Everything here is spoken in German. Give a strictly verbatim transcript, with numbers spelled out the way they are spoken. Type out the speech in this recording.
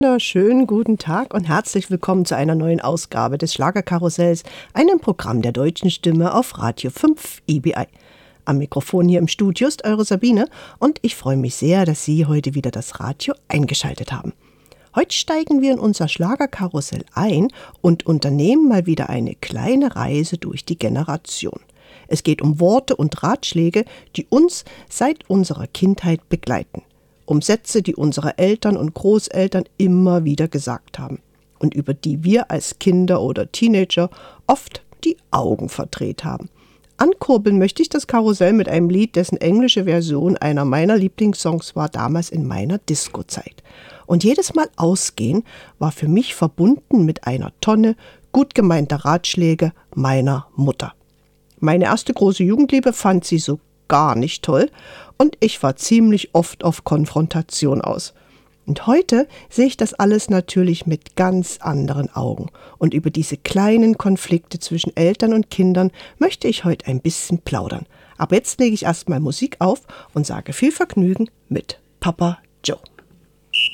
Schönen guten Tag und herzlich willkommen zu einer neuen Ausgabe des Schlagerkarussells, einem Programm der Deutschen Stimme auf Radio fünf I B I. Am Mikrofon hier im Studio ist eure Sabine und ich freue mich sehr, dass Sie heute wieder das Radio eingeschaltet haben. Heute steigen wir in unser Schlagerkarussell ein und unternehmen mal wieder eine kleine Reise durch die Generation. Es geht um Worte und Ratschläge, die uns seit unserer Kindheit begleiten. Um Sätze, die unsere Eltern und Großeltern immer wieder gesagt haben und über die wir als Kinder oder Teenager oft die Augen verdreht haben. Ankurbeln möchte ich das Karussell mit einem Lied, dessen englische Version einer meiner Lieblingssongs war, damals in meiner Disco-Zeit. Und jedes Mal ausgehen war für mich verbunden mit einer Tonne gut gemeinter Ratschläge meiner Mutter. Meine erste große Jugendliebe fand sie so gar nicht toll und ich war ziemlich oft auf Konfrontation aus. Und heute sehe ich das alles natürlich mit ganz anderen Augen. Und über diese kleinen Konflikte zwischen Eltern und Kindern möchte ich heute ein bisschen plaudern. Aber jetzt lege ich erstmal Musik auf und sage viel Vergnügen mit Papa Joe.